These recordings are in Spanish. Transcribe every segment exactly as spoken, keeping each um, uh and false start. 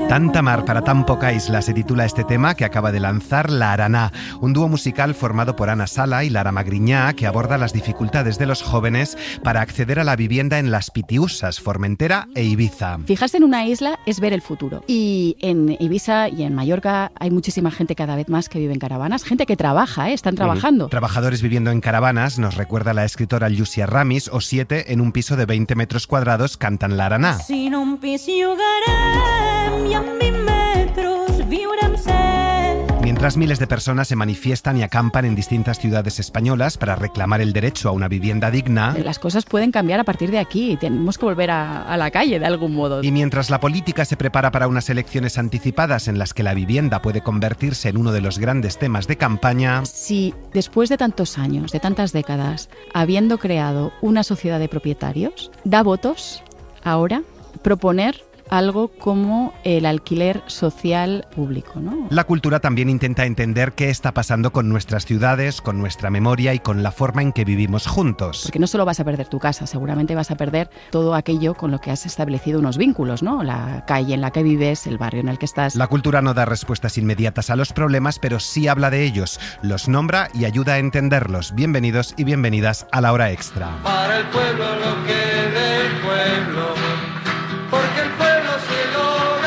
Tanta mar para tan poca isla se titula este tema que acaba de lanzar La Araná, un dúo musical formado por Ana Sala y Lara Magriñá que aborda las dificultades de los jóvenes para acceder a la vivienda en las Pitiusas, Formentera e Ibiza. Fijarse en una isla es ver el futuro. Y en Ibiza y en Mallorca hay muchísima gente cada vez más que vive en caravanas, gente que trabaja, ¿eh? Están trabajando. Uh-huh. Trabajadores viviendo en caravanas, nos recuerda la escritora Llucia Ramis, o siete en un piso de veinte metros cuadrados cantan La Araná. Sin un pis llogarem i amb vint metres viurem set. Mientras miles de personas se manifiestan y acampan en distintas ciudades españolas para reclamar el derecho a una vivienda digna, las cosas pueden cambiar a partir de aquí. Tenemos que volver a, a la calle de algún modo. Y mientras la política se prepara para unas elecciones anticipadas en las que la vivienda puede convertirse en uno de los grandes temas de campaña, si después de tantos años, de tantas décadas, habiendo creado una sociedad de propietarios, da votos ahora proponer algo como el alquiler social público, ¿no? La cultura también intenta entender qué está pasando con nuestras ciudades, con nuestra memoria y con la forma en que vivimos juntos. Porque no solo vas a perder tu casa, seguramente vas a perder todo aquello con lo que has establecido unos vínculos, ¿no? La calle en la que vives, el barrio en el que estás. La cultura no da respuestas inmediatas a los problemas, pero sí habla de ellos, los nombra y ayuda a entenderlos. Bienvenidos y bienvenidas a La Hora Extra. Para el pueblo lo que del pueblo, porque el pueblo se lo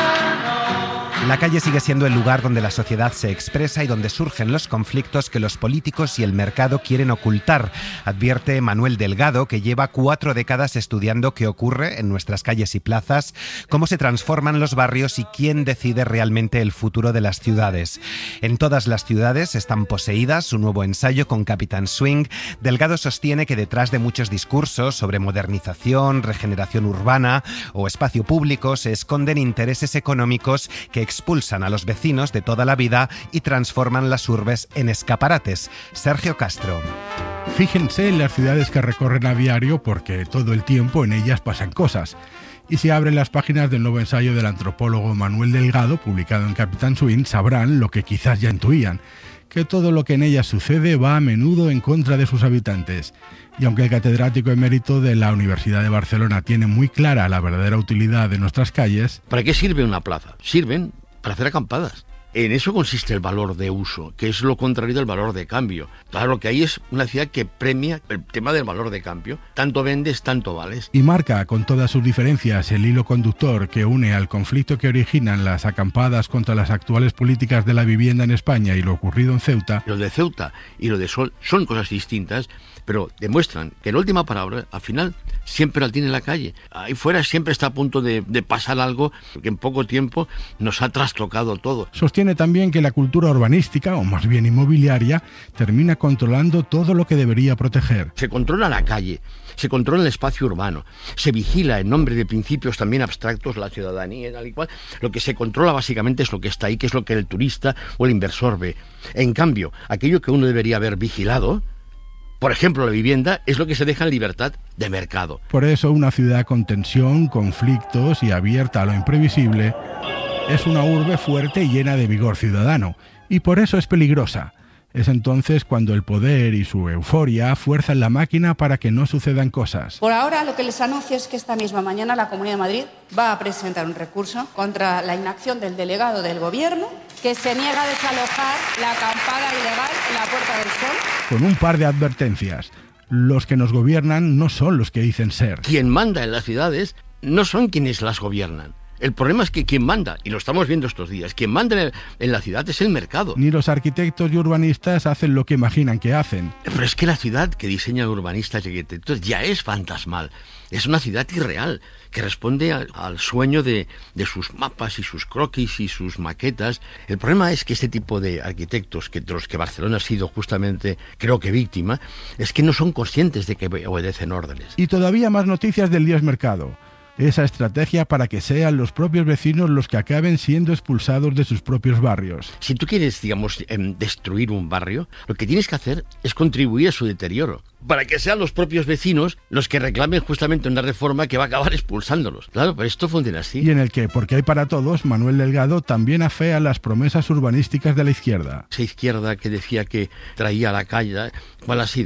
ganó. La calle sigue siendo el lugar donde la sociedad se expresa y donde surgen los conflictos que los políticos y el mercado quieren ocultar, advierte Manuel Delgado, que lleva cuatro décadas estudiando qué ocurre en nuestras calles y plazas, cómo se transforman los barrios y quién decide realmente el futuro de las ciudades. En todas las ciudades están poseídas, su nuevo ensayo con Capitán Swing. Delgado sostiene que detrás de muchos discursos sobre modernización, regeneración urbana o espacio público se esconden intereses económicos que expulsan a los vecinos de toda la vida y transforman las urbes en escaparates. Sergio Castro. Fíjense en las ciudades que recorren a diario porque todo el tiempo en ellas pasan cosas. Y si abren las páginas del nuevo ensayo del antropólogo Manuel Delgado, publicado en Capitán Swing, sabrán lo que quizás ya intuían, que todo lo que en ellas sucede va a menudo en contra de sus habitantes. Y aunque el catedrático emérito de la Universidad de Barcelona tiene muy clara la verdadera utilidad de nuestras calles... ¿Para qué sirve una plaza? Sirven para hacer acampadas. En eso consiste el valor de uso, que es lo contrario del valor de cambio. Claro que ahí es una ciudad que premia el tema del valor de cambio. Tanto vendes, tanto vales. Y marca con todas sus diferencias el hilo conductor que une al conflicto que originan las acampadas contra las actuales políticas de la vivienda en España y lo ocurrido en Ceuta. Lo de Ceuta y lo de Sol son cosas distintas, pero demuestran que la última palabra, al final, siempre la tiene la calle. Ahí fuera siempre está a punto de, de pasar algo que en poco tiempo nos ha trastocado todo. Sostiene también que la cultura urbanística, o más bien inmobiliaria, termina controlando todo lo que debería proteger. Se controla la calle, se controla el espacio urbano, se vigila en nombre de principios también abstractos la ciudadanía y tal y cual. Lo que se controla básicamente es lo que está ahí, que es lo que el turista o el inversor ve. En cambio, aquello que uno debería haber vigilado, por ejemplo, la vivienda, es lo que se deja en libertad de mercado. Por eso una ciudad con tensión, conflictos y abierta a lo imprevisible es una urbe fuerte y llena de vigor ciudadano. Y por eso es peligrosa. Es entonces cuando el poder y su euforia fuerzan la máquina para que no sucedan cosas. Por ahora lo que les anuncio es que esta misma mañana la Comunidad de Madrid va a presentar un recurso contra la inacción del delegado del Gobierno que se niega a desalojar la acampada ilegal en la Puerta del Sol. Con un par de advertencias. Los que nos gobiernan no son los que dicen ser. Quien manda en las ciudades no son quienes las gobiernan. El problema es que quien manda, y lo estamos viendo estos días, quien manda en, el, en la ciudad es el mercado. Ni los arquitectos y urbanistas hacen lo que imaginan que hacen. Pero es que la ciudad que diseñan urbanistas y arquitectos ya es fantasmal. Es una ciudad irreal, que responde al, al sueño de, de sus mapas y sus croquis y sus maquetas. El problema es que este tipo de arquitectos, que, de los que Barcelona ha sido justamente, creo que víctima, es que no son conscientes de que obedecen órdenes. Y todavía más noticias del Dios Mercado. Esa estrategia para que sean los propios vecinos los que acaben siendo expulsados de sus propios barrios. Si tú quieres, digamos, destruir un barrio, lo que tienes que hacer es contribuir a su deterioro, para que sean los propios vecinos los que reclamen justamente una reforma que va a acabar expulsándolos. Claro, pero esto funciona así. Y en el que, porque hay para todos, Manuel Delgado también afea las promesas urbanísticas de la izquierda. Esa izquierda que decía que traía a la calle, ¿cuál ha sido?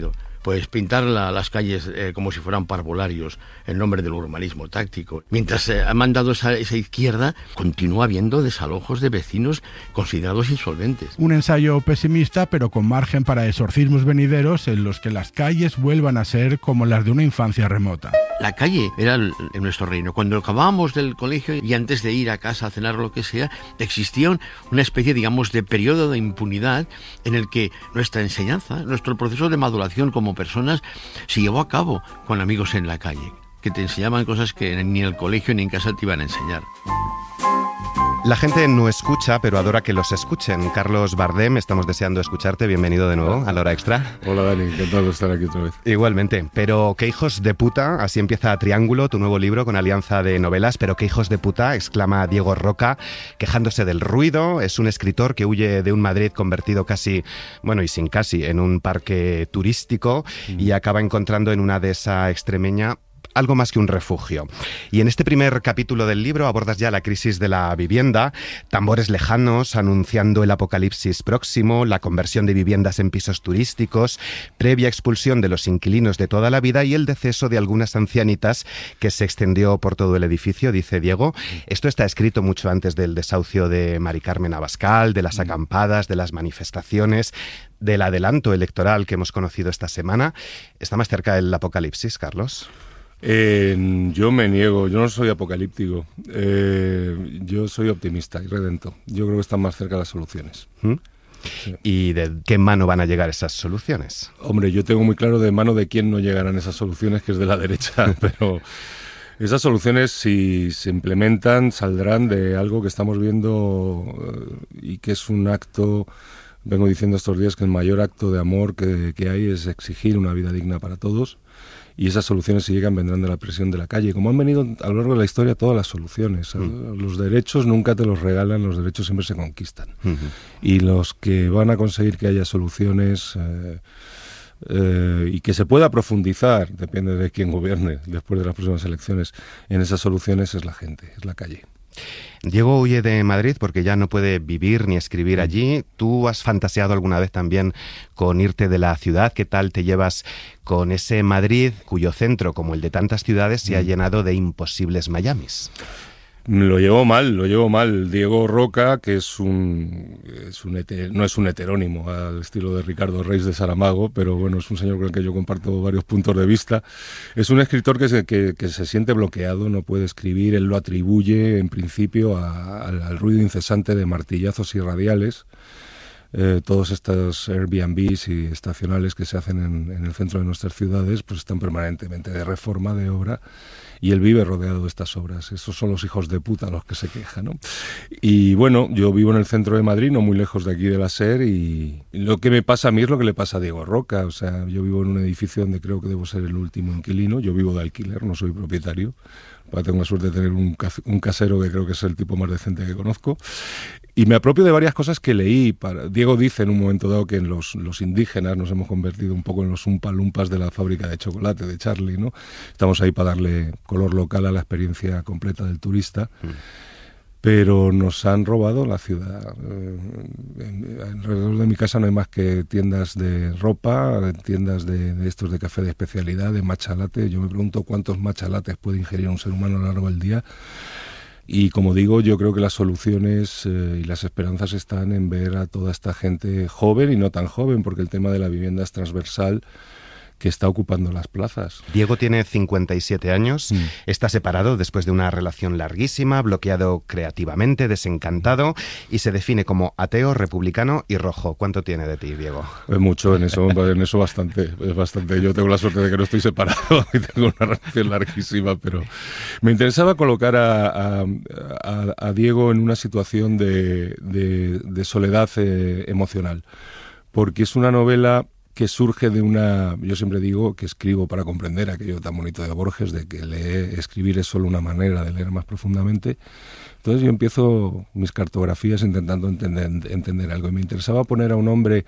pues pintar la, las calles eh, como si fueran parvularios en nombre del urbanismo táctico. Mientras eh, ha mandado esa, esa izquierda, continúa habiendo desalojos de vecinos considerados insolventes. Un ensayo pesimista, pero con margen para exorcismos venideros en los que las calles vuelvan a ser como las de una infancia remota. La calle era el, en nuestro reino. Cuando acabábamos del colegio y antes de ir a casa a cenar o lo que sea, existía una especie, digamos, de periodo de impunidad en el que nuestra enseñanza, nuestro proceso de maduración como personas se llevó a cabo con amigos en la calle, que te enseñaban cosas que ni en el colegio ni en casa te iban a enseñar. La gente no escucha, pero adora que los escuchen. Carlos Bardem, estamos deseando escucharte. Bienvenido de nuevo a La Hora Extra. Hola Dani, encantado de estar aquí otra vez. Igualmente. Pero qué hijos de puta, así empieza Triángulo, tu nuevo libro con alianza de novelas. Pero qué hijos de puta, exclama Diego Roca, quejándose del ruido. Es un escritor que huye de un Madrid convertido casi, bueno y sin casi, en un parque turístico mm. y acaba encontrando en una dehesa extremeña algo más que un refugio. Y en este primer capítulo del libro abordas ya la crisis de la vivienda, tambores lejanos anunciando el apocalipsis próximo, la conversión de viviendas en pisos turísticos, previa expulsión de los inquilinos de toda la vida y el deceso de algunas ancianitas que se extendió por todo el edificio, dice Diego. Esto está escrito mucho antes del desahucio de Mari Carmen Abascal, de las acampadas, de las manifestaciones, del adelanto electoral que hemos conocido esta semana. ¿Está más cerca del apocalipsis, Carlos? Eh, yo me niego, yo no soy apocalíptico, eh, yo soy optimista y redento. Yo creo que están más cerca las soluciones. ¿Mm? Sí. ¿Y de qué mano van a llegar esas soluciones? Hombre, yo tengo muy claro de mano de quién no llegarán esas soluciones, que es de la derecha, pero esas soluciones, si se implementan, saldrán de algo que estamos viendo uh, y que es un acto, vengo diciendo estos días que el mayor acto de amor que, que hay es exigir una vida digna para todos. Y esas soluciones, si llegan, vendrán de la presión de la calle, como han venido a lo largo de la historia todas las soluciones. Mm. Los derechos nunca te los regalan, los derechos siempre se conquistan. Mm-hmm. Y los que van a conseguir que haya soluciones eh, eh, y que se pueda profundizar, depende de quién gobierne después de las próximas elecciones, en esas soluciones es la gente, es la calle. Diego huye de Madrid porque ya no puede vivir ni escribir allí. ¿Tú has fantaseado alguna vez también con irte de la ciudad? ¿Qué tal te llevas con ese Madrid cuyo centro, como el de tantas ciudades, se ha llenado de imposibles Miamis? Lo llevo mal, lo llevo mal. Diego Roca, que es un, es un heter, no es un heterónimo al estilo de Ricardo Reis de Saramago, pero bueno, es un señor con el que yo comparto varios puntos de vista. Es un escritor que se, que, que se siente bloqueado, no puede escribir. Él lo atribuye en principio a, al, al ruido incesante de martillazos y radiales. Eh, todos estos Airbnbs y estacionales que se hacen en, en el centro de nuestras ciudades pues están permanentemente de reforma, de obra, y él vive rodeado de estas obras. Esos son los hijos de puta los que se quejan, ¿no? Y bueno, yo vivo en el centro de Madrid, no muy lejos de aquí de la SER, y lo que me pasa a mí es lo que le pasa a Diego Roca. O sea, yo vivo en un edificio donde creo que debo ser el último inquilino. Yo vivo de alquiler, no soy propietario. Tengo la suerte de tener un, un casero que creo que es el tipo más decente que conozco. Y me apropio de varias cosas que leí. Para... Diego dice en un momento dado que en los, los indígenas nos hemos convertido un poco en los umpalumpas de la fábrica de chocolate de Charlie, ¿no? Estamos ahí para darle color local a la experiencia completa del turista. Mm. Pero nos han robado la ciudad. Eh, alrededor de mi casa no hay más que tiendas de ropa, tiendas de, de estos de café de especialidad, de matcha latte. Yo me pregunto cuántos matcha lattes puede ingerir un ser humano a lo largo del día. Y como digo, yo creo que las soluciones eh, y las esperanzas están en ver a toda esta gente joven y no tan joven, porque el tema de la vivienda es transversal, que está ocupando las plazas. Diego tiene cincuenta y siete años, mm. está separado después de una relación larguísima, bloqueado creativamente, desencantado, y se define como ateo, republicano y rojo. ¿Cuánto tiene de ti, Diego? Es mucho, en eso, en eso bastante, es bastante. Yo tengo la suerte de que no estoy separado y tengo una relación larguísima, pero me interesaba colocar a, a, a, a Diego en una situación de, de, de soledad eh, emocional, porque es una novela que surge de una... Yo siempre digo que escribo para comprender, aquello tan bonito de Borges, de que leer, escribir es solo una manera de leer más profundamente. Entonces yo empiezo mis cartografías intentando entender, entender algo. Y me interesaba poner a un hombre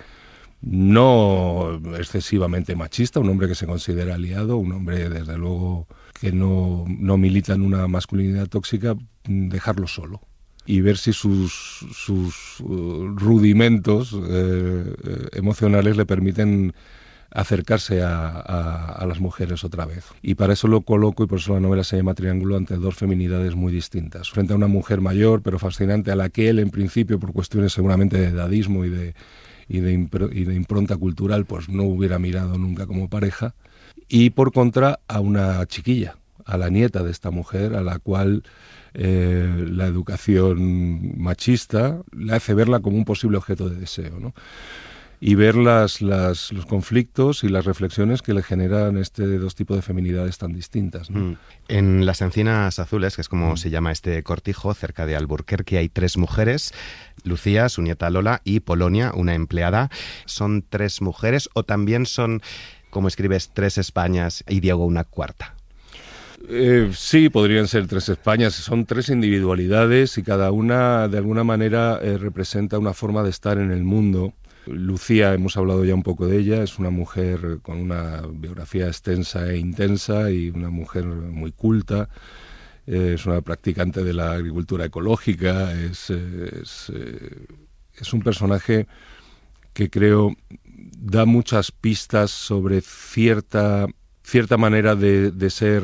no excesivamente machista, un hombre que se considera aliado, un hombre, desde luego, que no, no milita en una masculinidad tóxica, dejarlo solo y ver si sus, sus uh, rudimentos eh, eh, emocionales le permiten acercarse a, a, a las mujeres otra vez. Y para eso lo coloco, y por eso la novela se llama Triángulo, ante dos feminidades muy distintas. Frente a una mujer mayor, pero fascinante, a la que él, en principio, por cuestiones seguramente de edadismo y de, y de, impr- y de impronta cultural, pues no hubiera mirado nunca como pareja. Y por contra, a una chiquilla, a la nieta de esta mujer, a la cual eh, la educación machista le hace verla como un posible objeto de deseo, ¿no? Y ver las, las, los conflictos y las reflexiones que le generan este dos tipos de feminidades tan distintas, ¿no? Mm. En Las Encinas Azules, que es como mm. se llama este cortijo, cerca de Alburquerque, hay tres mujeres: Lucía, su nieta Lola, y Polonia, una empleada. ¿Son tres mujeres o también son, como escribes, tres Españas y Diego una cuarta? Eh, sí, podrían ser tres Españas. Son tres individualidades y cada una, de alguna manera, eh, representa una forma de estar en el mundo. Lucía, hemos hablado ya un poco de ella, es una mujer con una biografía extensa e intensa y una mujer muy culta, es una practicante de la agricultura ecológica, es, es, es un personaje que creo da muchas pistas sobre cierta, cierta manera de, de, ser,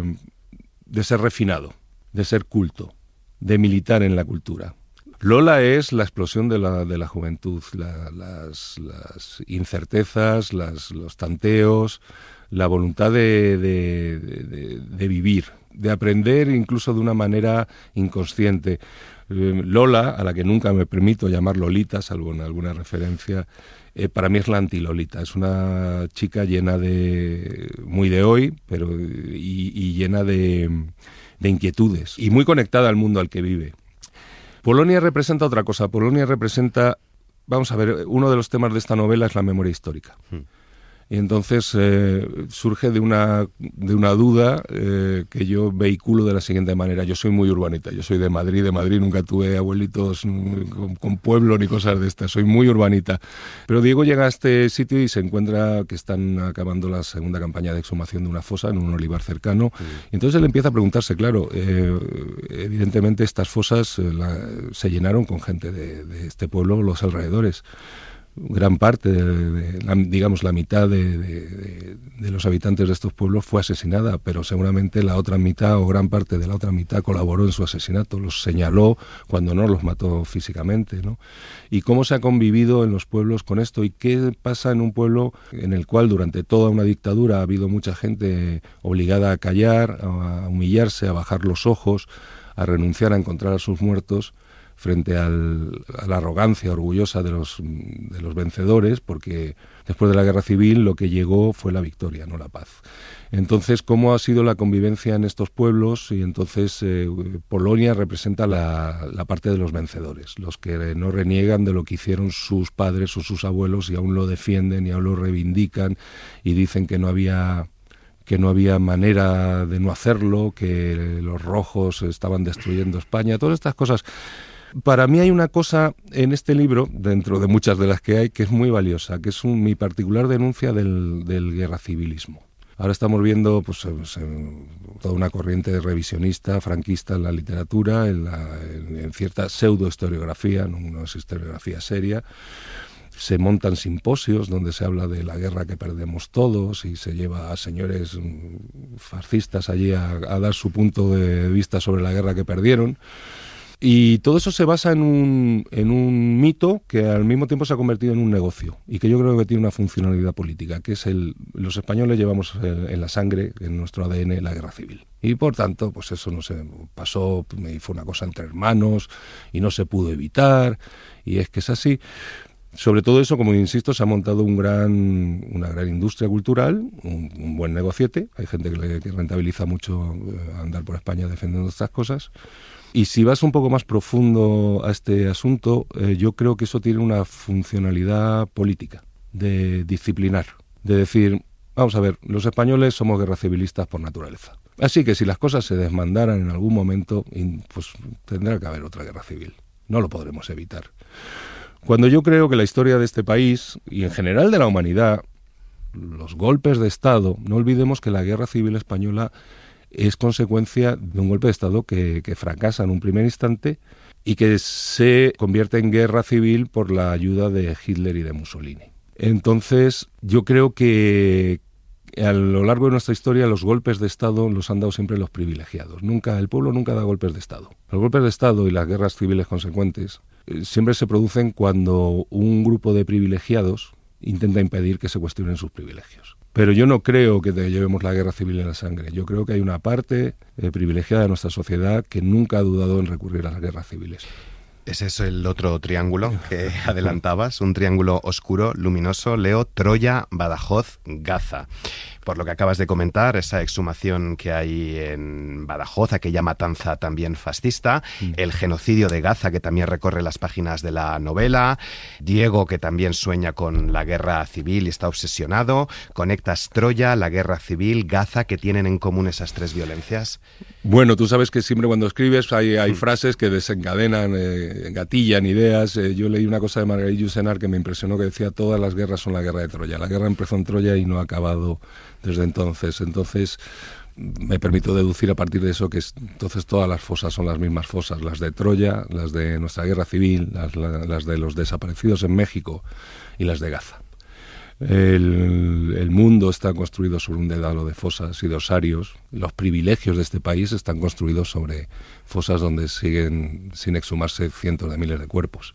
de ser refinado, de ser culto, de militar en la cultura. Lola es la explosión de la, de la juventud, la, las, las incertezas, las, los tanteos, la voluntad de, de, de, de vivir, de aprender incluso de una manera inconsciente. Eh, Lola, a la que nunca me permito llamar Lolita, salvo en alguna referencia, eh, para mí es la anti-Lolita. Es una chica llena de, muy de hoy, pero y, y llena de, de inquietudes y muy conectada al mundo al que vive. Polonia representa otra cosa. Polonia representa, vamos a ver, uno de los temas de esta novela es la memoria histórica. Hmm. Y entonces eh, surge de una, de una duda eh, que yo vehiculo de la siguiente manera. Yo soy muy urbanita, yo soy de Madrid, de Madrid nunca tuve abuelitos con, con pueblo ni cosas de estas, soy muy urbanita. Pero Diego llega a este sitio y se encuentra que están acabando la segunda campaña de exhumación de una fosa en un olivar cercano. Sí. Y entonces él empieza a preguntarse, claro, eh, evidentemente estas fosas eh, la, se llenaron con gente de, de este pueblo, los alrededores. Gran parte, de, de, la, digamos la mitad de, de, de, de los habitantes de estos pueblos fue asesinada, pero seguramente la otra mitad o gran parte de la otra mitad colaboró en su asesinato, los señaló cuando no los mató físicamente, ¿no? Y cómo se ha convivido en los pueblos con esto y qué pasa en un pueblo en el cual durante toda una dictadura ha habido mucha gente obligada a callar, a humillarse, a bajar los ojos, a renunciar a encontrar a sus muertos, frente al, a la arrogancia orgullosa de los, de los vencedores, porque después de la guerra civil lo que llegó fue la victoria, no la paz. Entonces, ¿cómo ha sido la convivencia en estos pueblos? Y entonces eh, Polonia representa la, la parte de los vencedores, los que no reniegan de lo que hicieron sus padres o sus abuelos y aún lo defienden y aún lo reivindican y dicen que no había... que no había manera de no hacerlo, que los rojos estaban destruyendo España, todas estas cosas. Para mí hay una cosa en este libro, dentro de muchas de las que hay, que es muy valiosa, que es un, mi particular denuncia del, del guerracivilismo. Ahora estamos viendo pues, toda una corriente revisionista, franquista en la literatura, en, la, en, en cierta pseudo-historiografía, no, no es historiografía seria. Se montan simposios donde se habla de la guerra que perdemos todos y se lleva a señores fascistas allí a, a dar su punto de vista sobre la guerra que perdieron. Y todo eso se basa en un, en un mito que al mismo tiempo se ha convertido en un negocio y que yo creo que tiene una funcionalidad política, que es el los españoles llevamos en la sangre, en nuestro A D N, la guerra civil. Y por tanto, pues eso no se pasó, y fue una cosa entre hermanos y no se pudo evitar, y es que es así. Sobre todo eso, como insisto, se ha montado un gran, una gran industria cultural, un, un buen negociete. Hay gente que, le, que rentabiliza mucho andar por España defendiendo estas cosas. Y si vas un poco más profundo a este asunto, eh, yo creo que eso tiene una funcionalidad política, de disciplinar, de decir, vamos a ver, los españoles somos guerracivilistas por naturaleza. Así que si las cosas se desmandaran en algún momento, pues tendrá que haber otra guerra civil. No lo podremos evitar. Cuando yo creo que la historia de este país, y en general de la humanidad, los golpes de Estado, no olvidemos que la guerra civil española es consecuencia de un golpe de Estado que, que fracasa en un primer instante y que se convierte en guerra civil por la ayuda de Hitler y de Mussolini. Entonces, yo creo que a lo largo de nuestra historia los golpes de Estado los han dado siempre los privilegiados. Nunca, el pueblo nunca da golpes de Estado. Los golpes de Estado y las guerras civiles consecuentes eh, siempre se producen cuando un grupo de privilegiados intenta impedir que se cuestionen sus privilegios. Pero yo no creo que llevemos la guerra civil en la sangre. Yo creo que hay una parte eh, privilegiada de nuestra sociedad que nunca ha dudado en recurrir a las guerras civiles. Ese es el otro triángulo que adelantabas, un triángulo oscuro, luminoso, Leo, Troya, Badajoz, Gaza. Por lo que acabas de comentar, esa exhumación que hay en Badajoz, aquella matanza también fascista, mm. el genocidio de Gaza, que también recorre las páginas de la novela, Diego, que también sueña con la guerra civil y está obsesionado, conectas Troya, la guerra civil, Gaza, ¿qué tienen en común esas tres violencias? Bueno, tú sabes que siempre cuando escribes hay, hay mm. frases que desencadenan, eh, gatillan ideas. Eh, yo leí una cosa de Marguerite Yourcenar que me impresionó, que decía: todas las guerras son la guerra de Troya. La guerra empezó en Troya y no ha acabado desde entonces. Entonces me permito deducir a partir de eso que es, entonces todas las fosas son las mismas fosas, las de Troya, las de nuestra guerra civil, las, las de los desaparecidos en México y las de Gaza. El, el mundo está construido sobre un dédalo de fosas y de osarios. Los privilegios de este país están construidos sobre fosas donde siguen sin exhumarse cientos de miles de cuerpos.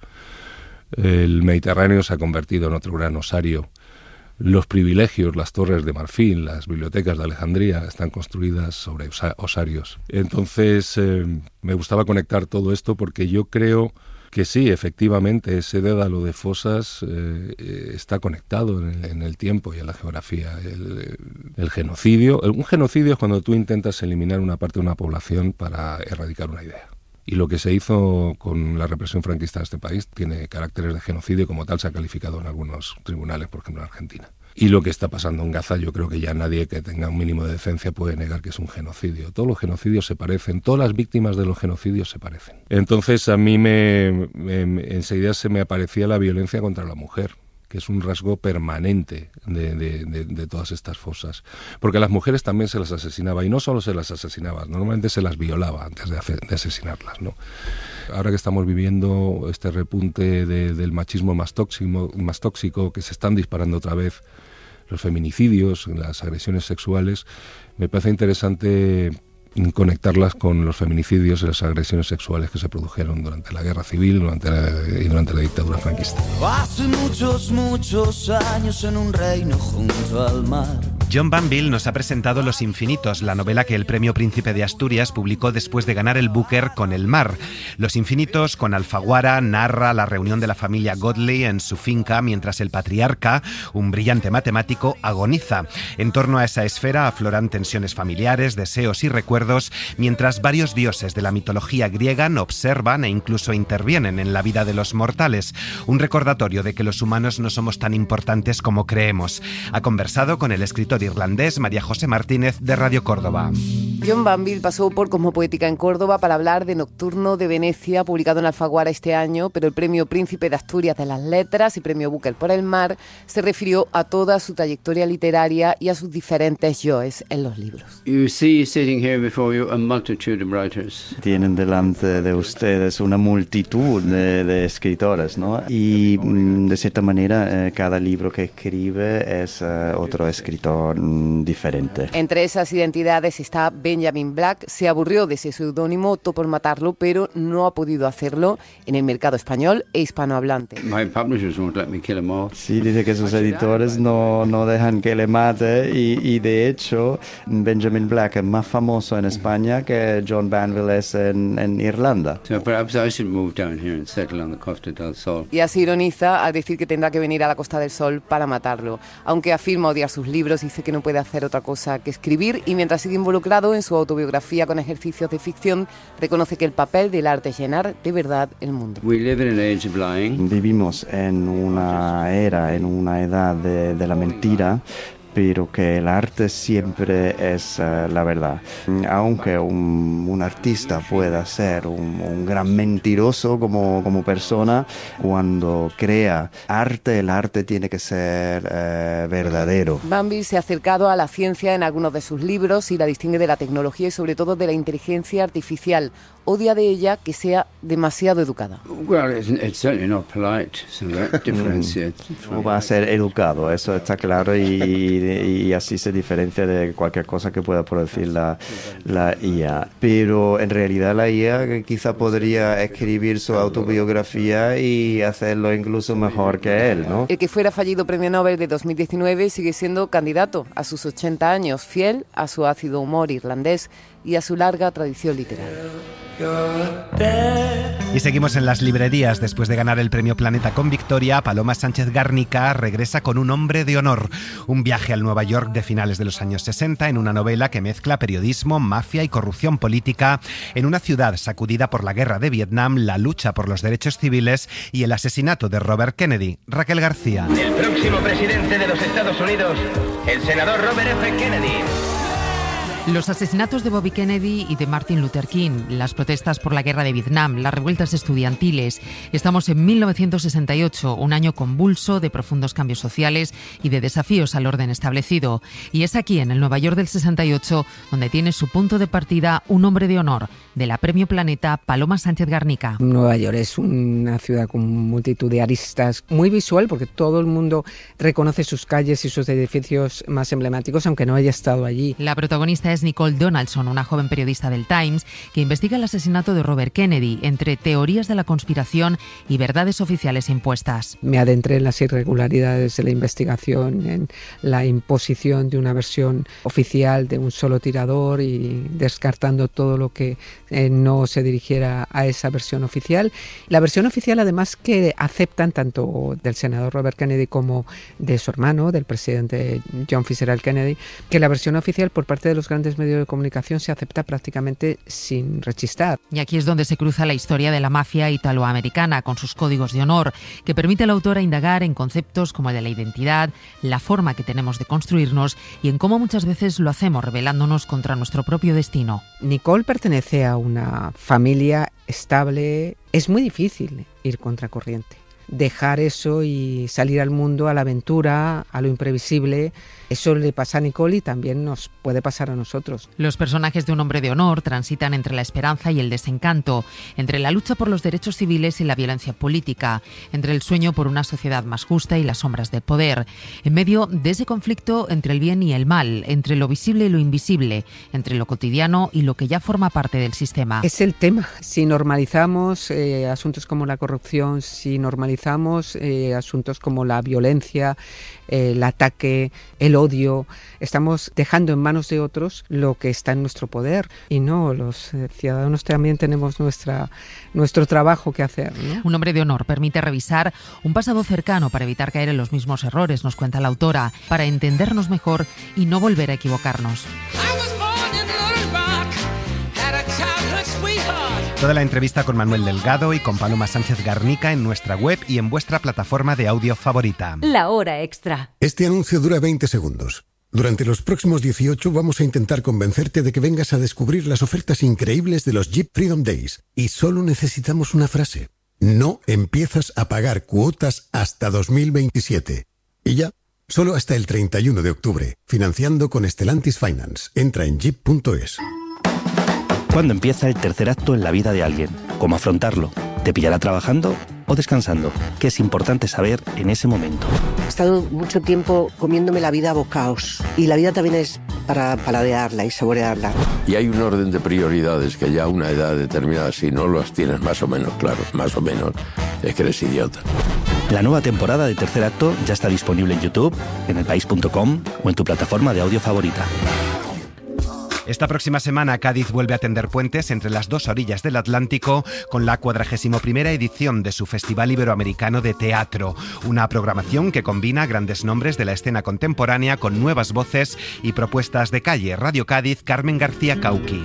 El Mediterráneo se ha convertido en otro gran osario. Los privilegios, las torres de marfil, las bibliotecas de Alejandría están construidas sobre osa- osarios. Entonces eh, me gustaba conectar todo esto porque yo creo que sí, efectivamente, ese dédalo de fosas eh, está conectado en el, en el tiempo y en la geografía. El, el genocidio, un genocidio es cuando tú intentas eliminar una parte de una población para erradicar una idea. Y lo que se hizo con la represión franquista de este país tiene caracteres de genocidio, como tal se ha calificado en algunos tribunales, por ejemplo en Argentina. Y lo que está pasando en Gaza, yo creo que ya nadie que tenga un mínimo de decencia puede negar que es un genocidio. Todos los genocidios se parecen, todas las víctimas de los genocidios se parecen. Entonces a mí me, me enseguida se me aparecía la violencia contra la mujer, que es un rasgo permanente de, de, de, de todas estas fosas. Porque a las mujeres también se las asesinaba, y no solo se las asesinaba, normalmente se las violaba antes de, hacer, de asesinarlas, ¿no? Ahora que estamos viviendo este repunte de, del machismo más tóxico, más tóxico, que se están disparando otra vez los feminicidios, las agresiones sexuales, me parece interesante conectarlas con los feminicidios y las agresiones sexuales que se produjeron durante la guerra civil durante la, y durante la dictadura franquista. Hace muchos, muchos años en un reino junto al mar. John Banville nos ha presentado Los Infinitos, la novela que el Premio Príncipe de Asturias publicó después de ganar el Booker con El mar. Los Infinitos, con Alfaguara, narra la reunión de la familia Godley en su finca mientras el patriarca, un brillante matemático, agoniza. En torno a esa esfera afloran tensiones familiares, deseos y recuerdos, mientras varios dioses de la mitología griega observan e incluso intervienen en la vida de los mortales. Un recordatorio de que los humanos no somos tan importantes como creemos. Ha conversado con el escritor irlandés María José Martínez de Radio Córdoba. John Banville pasó por Cosmopoética en Córdoba para hablar de Nocturno de Venecia, publicado en Alfaguara este año, pero el Premio Príncipe de Asturias de las Letras y Premio Booker por El mar se refirió a toda su trayectoria literaria y a sus diferentes yoes en los libros. You see sitting here before you a multitude of writers. Tienen delante de ustedes una multitud de, de escritores, ¿no? Y de cierta manera eh, cada libro que escribe es eh, otro escritor diferente. Entre esas identidades está Benjamin Black. Se aburrió de ese seudónimo, optó por matarlo, pero no ha podido hacerlo en el mercado español e hispanohablante. My publishers won't let me kill him all. Sí, dice que sus editores no, no dejan que le mate y, y de hecho Benjamin Black es más famoso en España que John Banville es en, en Irlanda. So perhaps I should move down here and settle on the Costa del Sol. Y así ironiza al decir que tendrá que venir a la Costa del Sol para matarlo. Aunque afirma odiar sus libros, dice que no puede hacer otra cosa que escribir, y mientras sigue involucrado en su autobiografía con ejercicios de ficción, reconoce que el papel del arte es llenar de verdad el mundo. We live in an age of lying. Vivimos en una era, en una edad de, de la mentira, pero que el arte siempre es uh, la verdad. Aunque un, un artista pueda ser un, un gran mentiroso como, como persona, cuando crea arte, el arte tiene que ser uh, verdadero. Bambi se ha acercado a la ciencia en algunos de sus libros y la distingue de la tecnología y sobre todo de la inteligencia artificial. Odia de ella que sea demasiado educada. Well, it's, it's certainly not polite, so that differentiates. No va a ser educado, eso está claro, y, y así se diferencia de cualquier cosa que pueda producir la, la I A. Pero en realidad la I A quizá podría escribir su autobiografía y hacerlo incluso mejor que él, ¿no? El que fuera fallido premio Nobel de dos mil diecinueve sigue siendo candidato a sus ochenta años, fiel a su ácido humor irlandés y a su larga tradición literaria. Y seguimos en las librerías. Después de ganar el premio Planeta con victoria, Paloma Sánchez Garnica regresa con Un hombre de honor, un viaje al Nueva York de finales de los años sesenta en una novela que mezcla periodismo, mafia y corrupción política en una ciudad sacudida por la guerra de Vietnam, la lucha por los derechos civiles y el asesinato de Robert Kennedy. Raquel García. El próximo presidente de los Estados Unidos, el senador Robert F. Kennedy. Los asesinatos de Bobby Kennedy y de Martin Luther King, las protestas por la guerra de Vietnam, las revueltas estudiantiles. Estamos en mil novecientos sesenta y ocho, un año convulso de profundos cambios sociales y de desafíos al orden establecido. Y es aquí, en el Nueva York del sesenta y ocho, donde tiene su punto de partida un hombre de honor de la Premio Planeta, Paloma Sánchez Garnica. Nueva York es una ciudad con multitud de aristas, muy visual porque todo el mundo reconoce sus calles y sus edificios más emblemáticos, aunque no haya estado allí. La protagonista es Nicole Donaldson, una joven periodista del Times que investiga el asesinato de Robert Kennedy entre teorías de la conspiración y verdades oficiales impuestas. Me adentré en las irregularidades de la investigación, en la imposición de una versión oficial de un solo tirador y descartando todo lo que eh, no se dirigiera a esa versión oficial. La versión oficial, además, que aceptan tanto del senador Robert Kennedy como de su hermano, del presidente John Fitzgerald Kennedy, que la versión oficial por parte de los grandes medios de comunicación se acepta prácticamente sin rechistar. Y aquí es donde se cruza la historia de la mafia italoamericana con sus códigos de honor, que permite a la autora indagar en conceptos como el de la identidad, la forma que tenemos de construirnos y en cómo muchas veces lo hacemos rebelándonos contra nuestro propio destino. Nicole pertenece a una familia estable. Es muy difícil ir contracorriente. Dejar eso y salir al mundo, a la aventura, a lo imprevisible. Eso le pasa a Nicole y también nos puede pasar a nosotros. Los personajes de Un hombre de honor transitan entre la esperanza y el desencanto, entre la lucha por los derechos civiles y la violencia política, entre el sueño por una sociedad más justa y las sombras del poder, en medio de ese conflicto entre el bien y el mal, entre lo visible y lo invisible, entre lo cotidiano y lo que ya forma parte del sistema. Es el tema. Si normalizamos eh, asuntos como la corrupción, si normalizamos eh, asuntos como la violencia, eh, el ataque, el odio, estamos dejando en manos de otros lo que está en nuestro poder. Y no, los eh, ciudadanos también tenemos nuestra, nuestro trabajo que hacer, ¿no? Un hombre de honor permite revisar un pasado cercano para evitar caer en los mismos errores, nos cuenta la autora, para entendernos mejor y no volver a equivocarnos. Toda la entrevista con Manuel Delgado y con Paloma Sánchez Garnica en nuestra web y en vuestra plataforma de audio favorita. La hora extra. Este anuncio dura veinte segundos. Durante los próximos dieciocho vamos a intentar convencerte de que vengas a descubrir las ofertas increíbles de los Jeep Freedom Days. Y solo necesitamos una frase. No empiezas a pagar cuotas hasta dos mil veintisiete. Y ya, solo hasta el treinta y uno de octubre. Financiando con Stellantis Finance. Entra en jeep punto es. ¿Cuándo empieza el tercer acto en la vida de alguien? ¿Cómo afrontarlo? ¿Te pillará trabajando o descansando? ¿Qué es importante saber en ese momento? He estado mucho tiempo comiéndome la vida a bocaos y la vida también es para paladearla y saborearla. Y hay un orden de prioridades que ya a una edad determinada, si no los tienes más o menos claros, más o menos, es que eres idiota. La nueva temporada de Tercer Acto ya está disponible en YouTube, en elpaís punto com o en tu plataforma de audio favorita. Esta próxima semana Cádiz vuelve a tender puentes entre las dos orillas del Atlántico con la cuadragésima primera edición de su Festival Iberoamericano de Teatro, una programación que combina grandes nombres de la escena contemporánea con nuevas voces y propuestas de calle. Radio Cádiz, Carmen García Cauqui.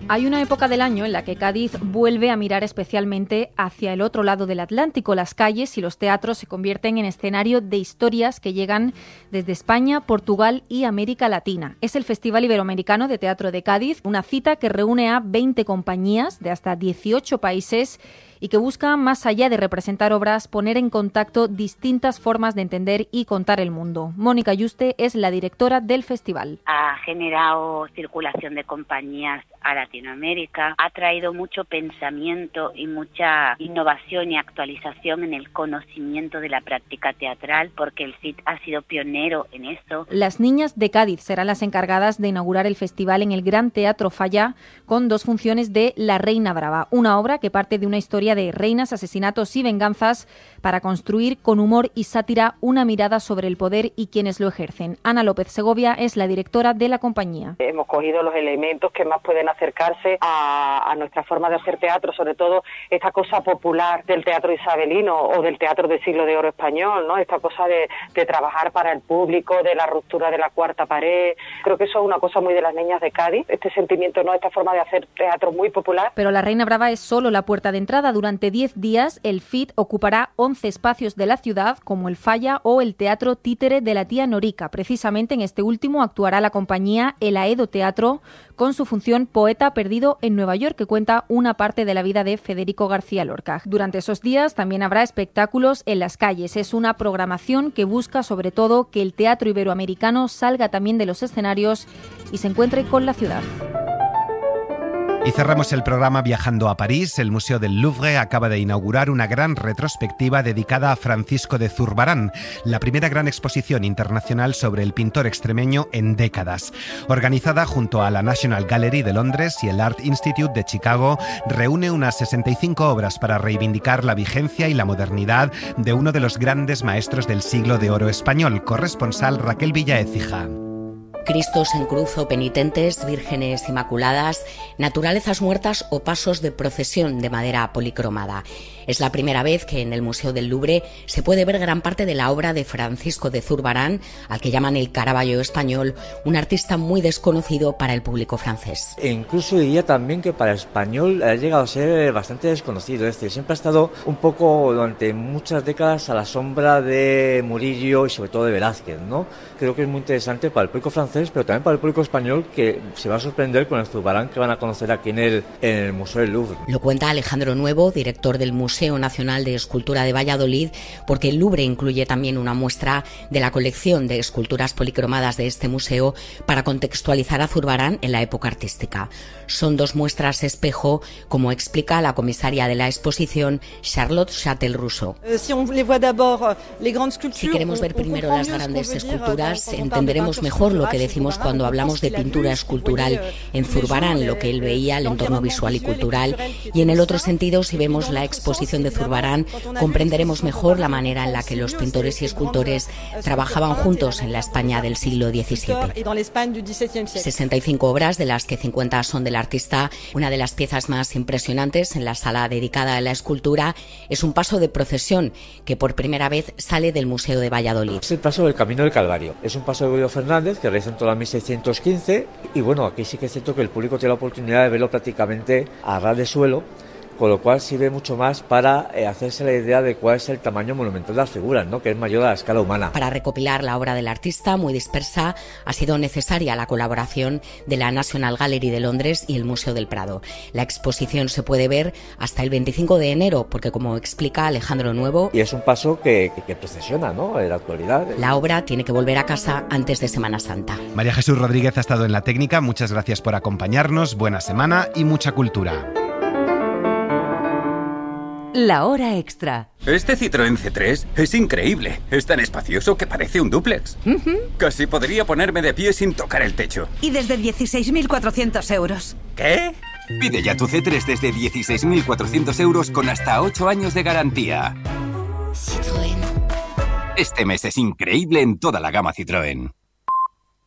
Hay una época del año en la que Cádiz vuelve a mirar especialmente hacia el otro lado del Atlántico. Las calles y los teatros se convierten en escenario de historias que llegan desde España, Portugal y América Latina. Es el Festival Iberoamericano de Teatro de Cádiz, una cita que reúne a veinte compañías de hasta dieciocho países y que busca, más allá de representar obras, poner en contacto distintas formas de entender y contar el mundo. Mónica Yuste es la directora del festival. Ha generado circulación de compañías a Latinoamérica, ha traído mucho pensamiento y mucha innovación y actualización en el conocimiento de la práctica teatral, porque el C I T ha sido pionero en eso. Las niñas de Cádiz serán las encargadas de inaugurar el festival en el Gran Teatro Falla con dos funciones de La Reina Brava, una obra que parte de una historia de reinas, asesinatos y venganzas para construir con humor y sátira una mirada sobre el poder y quienes lo ejercen. Ana López Segovia es la directora de la compañía. Hemos cogido los elementos que más pueden acercarse a, a nuestra forma de hacer teatro, sobre todo esta cosa popular del teatro isabelino o del teatro del siglo de oro español, ¿no? Esta cosa de, de trabajar para el público, de la ruptura de la cuarta pared. Creo que eso es una cosa muy de las niñas de Cádiz, este sentimiento, ¿no? Esta forma de hacer teatro muy popular. Pero La Reina Brava es solo la puerta de entrada. Durante diez días el F I T ocupará once espacios de la ciudad, como el Falla o el Teatro Títere de la Tía Norica. Precisamente en este último actuará la compañía El Aedo Teatro con su función Poeta perdido en Nueva York, que cuenta una parte de la vida de Federico García Lorca. Durante esos días también habrá espectáculos en las calles. Es una programación que busca sobre todo que el teatro iberoamericano salga también de los escenarios y se encuentre con la ciudad. Y cerramos el programa viajando a París. El Museo del Louvre acaba de inaugurar una gran retrospectiva dedicada a Francisco de Zurbarán, la primera gran exposición internacional sobre el pintor extremeño en décadas. Organizada junto a la National Gallery de Londres y el Art Institute de Chicago, reúne unas sesenta y cinco obras para reivindicar la vigencia y la modernidad de uno de los grandes maestros del siglo de oro español. Corresponsal Raquel Villa Écija. Cristos en cruz o penitentes, vírgenes inmaculadas, naturalezas muertas o pasos de procesión de madera policromada. Es la primera vez que en el Museo del Louvre se puede ver gran parte de la obra de Francisco de Zurbarán, al que llaman el Caravaggio español, un artista muy desconocido para el público francés. E incluso diría también que para el español ha llegado a ser bastante desconocido. Es decir, siempre ha estado un poco durante muchas décadas a la sombra de Murillo y sobre todo de Velázquez, ¿no? Creo que es muy interesante para el público francés, pero también para el público español, que se va a sorprender con el Zurbarán que van a conocer aquí en el, en el Museo del Louvre. Lo cuenta Alejandro Nuevo, director del Museo Nacional de Escultura de Valladolid, porque el Louvre incluye también una muestra de la colección de esculturas policromadas de este museo para contextualizar a Zurbarán en la época artística. Son dos muestras espejo, como explica la comisaria de la exposición, Charlotte Châtel-Rousseau. Si queremos ver primero las grandes esculturas, entenderemos mejor lo que decimos cuando hablamos de pintura escultural en Zurbarán, lo que él veía, el entorno visual y cultural, y en el otro sentido, si vemos la exposición de Zurbarán, comprenderemos mejor la manera en la que los pintores y escultores trabajaban juntos en la España del siglo diecisiete. sesenta y cinco obras, de las que cincuenta son del artista. Una de las piezas más impresionantes en la sala dedicada a la escultura es un paso de procesión que por primera vez sale del Museo de Valladolid. Es el paso del Camino del Calvario. Es un paso de Guido Fernández que realiza en toda mil seiscientos quince y bueno, aquí sí que es cierto que el público tiene la oportunidad de verlo prácticamente a ras de suelo, con lo cual sirve mucho más para eh, hacerse la idea de cuál es el tamaño monumental de las figuras, ¿no? Que es mayor a la escala humana. Para recopilar la obra del artista, muy dispersa, ha sido necesaria la colaboración de la National Gallery de Londres y el Museo del Prado. La exposición se puede ver hasta el veinticinco de enero, porque como explica Alejandro Nuevo... Y es un paso que, que, que procesiona, ¿no? En la actualidad. La obra tiene que volver a casa antes de Semana Santa. María Jesús Rodríguez ha estado en la técnica. Muchas gracias por acompañarnos. Buena semana y mucha cultura. La hora extra. Este Citroën C tres es increíble. Es tan espacioso que parece un dúplex. Uh-huh. Casi podría ponerme de pie sin tocar el techo. Y desde dieciséis mil cuatrocientos euros. ¿Qué? Pide ya tu C tres desde dieciséis mil cuatrocientos euros con hasta ocho años de garantía. Citroën. Este mes es increíble en toda la gama Citroën.